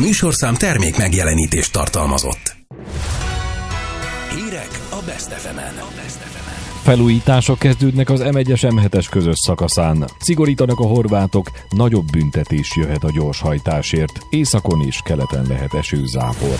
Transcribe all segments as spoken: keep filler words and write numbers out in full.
műsorszám termék megjelenítést tartalmazott. Hírek a Best ef emen. Felújítások kezdődnek az em egyes em hetes közös szakaszán. Szigorítanak a horvátok, nagyobb büntetés jöhet a gyorshajtásért. Északon és keleten lehet esőzápor.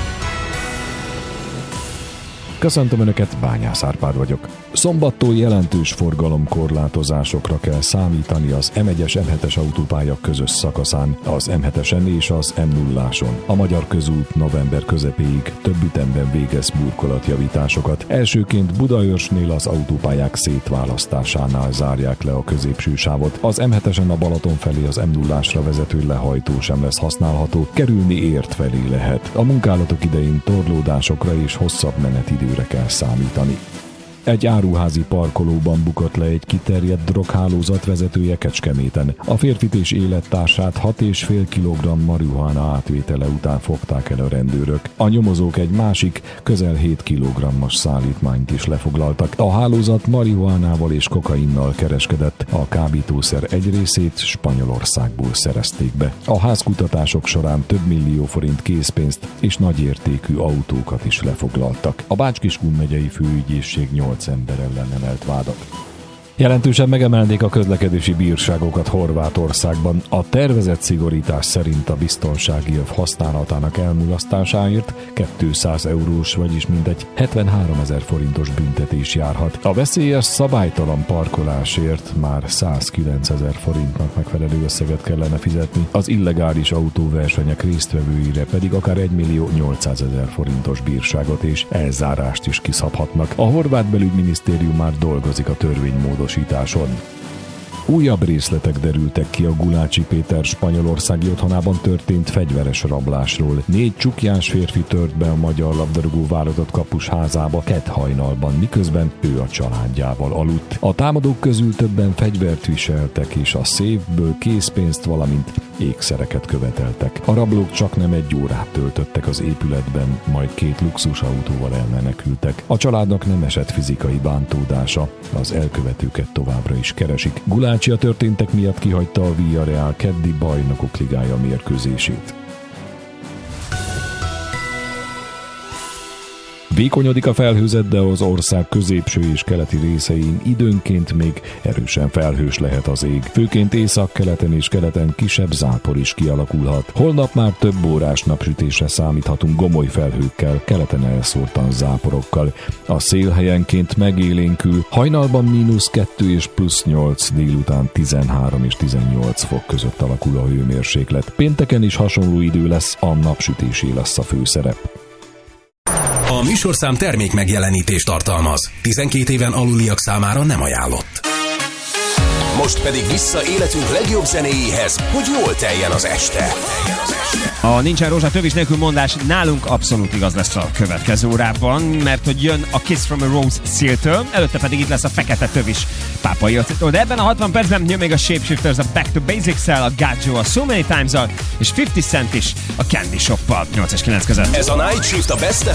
Köszöntöm Önöket, Bányász Árpád vagyok. Szombattól jelentős forgalomkorlátozásokra kell számítani az em egyes em hetes autópálya közös szakaszán, az em hetesen és az em nulláson. A Magyar Közút november közepéig több ütemben végez burkolatjavításokat. Elsőként Budaörsnél az autópályák szétválasztásánál zárják le a középső sávot. Az em hetesen a Balaton felé az em nullásra vezető lehajtó sem lesz használható, kerülni Ért felé lehet. A munkálatok idején torlódásokra és hosszabb menetidőre kell számítani. Egy áruházi parkolóban bukott le egy kiterjedt droghálózat vezetője Kecskeméten. A férfit és élettársát hat egész öt kilogramm marihuána átvétele után fogták el a rendőrök. A nyomozók egy másik, közel hét kilogrammos szállítmányt is lefoglaltak. A hálózat marihuánával és kokainnal kereskedett, a kábítószer egy részét Spanyolországból szerezték be. A házkutatások során több millió forint készpénzt és nagyértékű autókat is lefoglaltak. A Bács-Kiskun megyei főügyészség nyolc ember ellen emelt vádat. Jelentősen megemelnék a közlekedési bírságokat Horvátországban. A tervezett szigorítás szerint a biztonsági öv használatának elmulasztásáért kétszáz eurós, vagyis mintegy hetvenháromezer forintos büntetés járhat. A veszélyes, szabálytalan parkolásért már százkilencezer forintnak megfelelő összeget kellene fizetni, az illegális autóversenyek résztvevőire pedig akár egymillió nyolcszázezer forintos bírságot és elzárást is kiszabhatnak. A horvát belügyminisztérium már dolgozik a törvénymódosításon. Újabb részletek derültek ki a Gulácsi Péter spanyolországi otthonában történt fegyveres rablásról. Négy csukjás férfi tört be a magyar labdarúgó válogatott kapus házába kedd hajnalban, miközben ő a családjával aludt. A támadók közül többen fegyvert viseltek, és a széfből készpénzt, valamint ékszereket követeltek. A rablók csaknem egy órát töltöttek az épületben, majd két luxusautóval elmenekültek. A családnak nem esett fizikai bántódása, az elkövetőket továbbra is keresik. Gulácsi a történtek miatt kihagyta a Villarreal keddi bajnokok ligája mérkőzését. Vékonyodik a felhőzet, de az ország középső és keleti részein időnként még erősen felhős lehet az ég. Főként északkeleten és keleten kisebb zápor is kialakulhat. Holnap már több órás napsütésre számíthatunk gomoly felhőkkel, keleten elszórtan záporokkal. A szél helyenként megélénkül, hajnalban mínusz kettő és plusz nyolc, délután tizenhárom és tizennyolc fok között alakul a hőmérséklet. Pénteken is hasonló idő lesz, a napsütésé lesz a főszerep. A műsorszám termék megjelenítést tartalmaz. tizenkét éven aluliak számára nem ajánlott. Most pedig vissza életünk legjobb zenéjéhez, hogy jól teljen az este. A Nincsen rózsa tövis nélkül mondás nálunk abszolút igaz lesz a következő órában, mert hogy jön a Kiss from a Rose Seal-től, előtte pedig itt lesz a fekete tövis Pápai Jocitól. De ebben a hatvan percben jön még a Shapeshifters a Back to Basics-szel, a Gajo a So Many Times-al, és fifty Cent is a Candy Shop-pal nyolc és kilenc között. Ez a Night Shift a Best